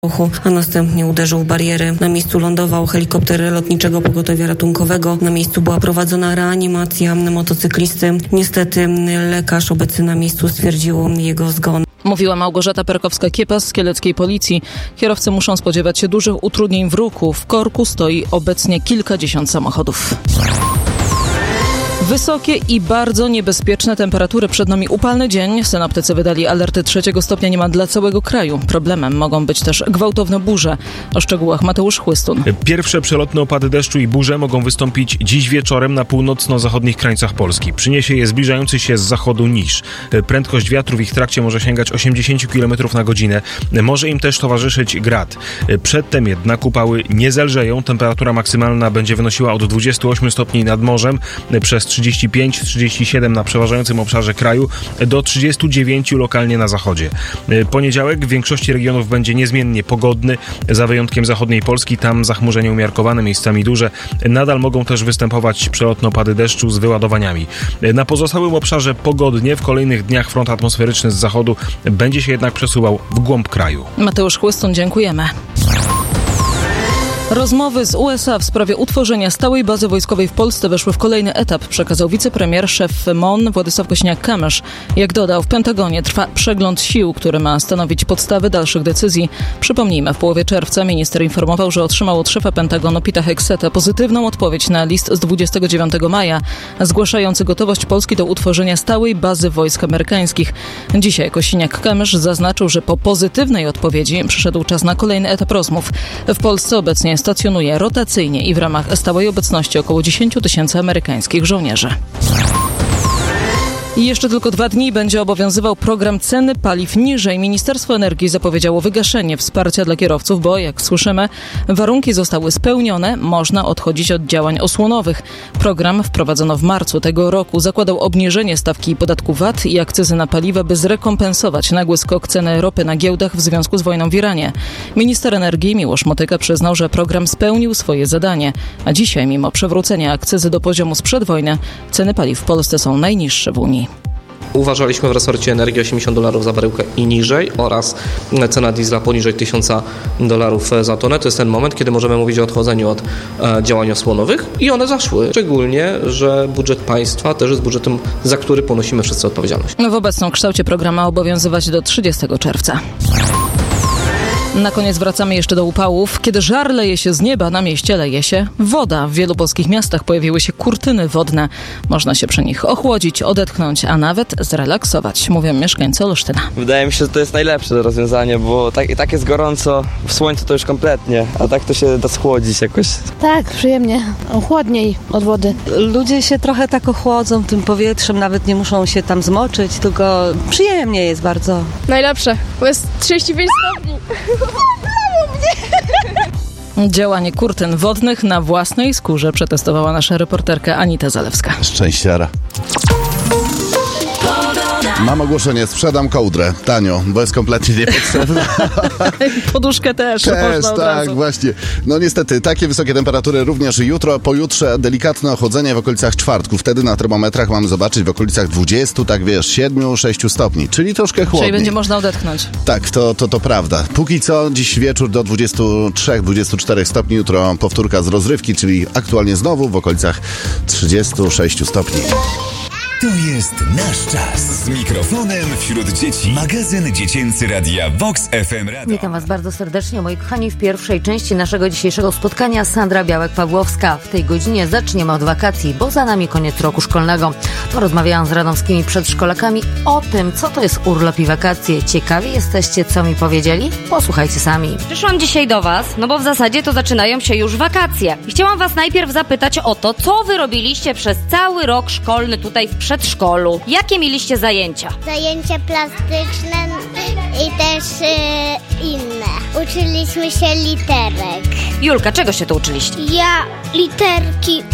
a następnie uderzył w bariery. Na miejscu lądował helikopter Lotniczego Pogotowia Ratunkowego. Na miejscu była prowadzona reanimacja motocyklisty. Niestety lekarz obecny na miejscu stwierdził jego zgon. Mówiła Małgorzata Perkowska-Kiepas z kieleckiej policji. Kierowcy muszą spodziewać się dużych utrudnień w ruchu. W korku stoi obecnie kilkadziesiąt samochodów. Wysokie i bardzo niebezpieczne temperatury. Przed nami upalny dzień. Synoptycy wydali alerty 3 stopnia niemal dla całego kraju. Problemem mogą być też gwałtowne burze. O szczegółach Mateusz Chłystun. Pierwsze przelotne opady deszczu i burze mogą wystąpić dziś wieczorem na północno-zachodnich krańcach Polski. Przyniesie je zbliżający się z zachodu niż. Prędkość wiatru w ich trakcie może sięgać 80 km na godzinę. Może im też towarzyszyć grad. Przedtem jednak upały nie zelżeją. Temperatura maksymalna będzie wynosiła od 28 stopni nad morzem przez 35-37 na przeważającym obszarze kraju, do 39 lokalnie na zachodzie. Poniedziałek w większości regionów będzie niezmiennie pogodny, za wyjątkiem zachodniej Polski, tam zachmurzenie umiarkowane, miejscami duże. Nadal mogą też występować przelotne opady deszczu z wyładowaniami. Na pozostałym obszarze pogodnie, w kolejnych dniach front atmosferyczny z zachodu będzie się jednak przesuwał w głąb kraju. Mateusz Chłystun, dziękujemy. Rozmowy z USA w sprawie utworzenia stałej bazy wojskowej w Polsce weszły w kolejny etap, przekazał wicepremier, szef MON Władysław Kosiniak-Kamysz. Jak dodał, w Pentagonie trwa przegląd sił, który ma stanowić podstawy dalszych decyzji. Przypomnijmy, w połowie czerwca minister informował, że otrzymał od szefa Pentagonu Pita Hegseta pozytywną odpowiedź na list z 29 maja, zgłaszający gotowość Polski do utworzenia stałej bazy wojsk amerykańskich. Dzisiaj Kosiniak-Kamysz zaznaczył, że po pozytywnej odpowiedzi przyszedł czas na kolejny etap rozmów. W Polsce obecnie stacjonuje rotacyjnie i w ramach stałej obecności około 10 000 amerykańskich żołnierzy. I jeszcze tylko 2 dni będzie obowiązywał program ceny paliw niżej. Ministerstwo Energii zapowiedziało wygaszenie wsparcia dla kierowców, bo jak słyszymy, warunki zostały spełnione, można odchodzić od działań osłonowych. Program wprowadzono w marcu tego roku. Zakładał obniżenie stawki podatku VAT i akcyzy na paliwa, by zrekompensować nagły skok ceny ropy na giełdach w związku z wojną w Iranie. Minister energii Miłosz Motyka przyznał, że program spełnił swoje zadanie, a dzisiaj mimo przywrócenia akcyzy do poziomu sprzed wojny, ceny paliw w Polsce są najniższe w Unii. Uważaliśmy w resorcie energii $80 za baryłkę i niżej oraz cena diesla poniżej $1000 za tonę. To jest ten moment, kiedy możemy mówić o odchodzeniu od działań osłonowych i one zaszły. Szczególnie, że budżet państwa też jest budżetem, za który ponosimy wszyscy odpowiedzialność. W obecnym kształcie program ma obowiązywać do 30 czerwca. Na koniec wracamy jeszcze do upałów. Kiedy żar leje się z nieba, na mieście leje się woda. W wielu polskich miastach pojawiły się kurtyny wodne. Można się przy nich ochłodzić, odetchnąć, a nawet zrelaksować, mówią mieszkańcy Olsztyna. Wydaje mi się, że to jest najlepsze rozwiązanie, bo tak jest gorąco, w słońcu to już kompletnie, a tak to się da schłodzić jakoś. Tak, przyjemnie, chłodniej od wody. Ludzie się trochę tak ochłodzą tym powietrzem, nawet nie muszą się tam zmoczyć, tylko przyjemnie jest bardzo. Najlepsze, bo jest 35 stopni. Działanie kurtyn wodnych na własnej skórze przetestowała nasza reporterka Anita Zalewska. Szczęściara. Mam ogłoszenie, sprzedam kołdrę tanio, bo jest kompletnie niepotrzebna. Poduszkę też można od tak, razu. Właśnie. No niestety, takie wysokie temperatury również jutro, pojutrze delikatne ochłodzenie w okolicach czwartku. Wtedy na termometrach mamy zobaczyć w okolicach 20, 7-6 stopni, czyli troszkę chłodniej. Czyli będzie można odetchnąć. Tak, to prawda. Póki co dziś wieczór do 23-24 stopni, jutro powtórka z rozrywki, czyli aktualnie znowu w okolicach 36 stopni. To jest nasz czas. Z mikrofonem wśród dzieci. Magazyn dziecięcy Radia Vox FM Radio. Witam Was bardzo serdecznie, moi kochani, w pierwszej części naszego dzisiejszego spotkania Sandra Białek-Pawłowska. W tej godzinie zaczniemy od wakacji, bo za nami koniec roku szkolnego. Porozmawiałam z radomskimi przedszkolakami o tym, co to jest urlop i wakacje. Ciekawi jesteście, co mi powiedzieli? Posłuchajcie sami. Przyszłam dzisiaj do Was, no bo w zasadzie to zaczynają się już wakacje. I chciałam Was najpierw zapytać o to, co Wy robiliście przez cały rok szkolny tutaj w przedszkolu. Jakie mieliście zajęcia? Zajęcia plastyczne i też inne. Uczyliśmy się literek. Julka, czego się tu uczyliście? Ja literki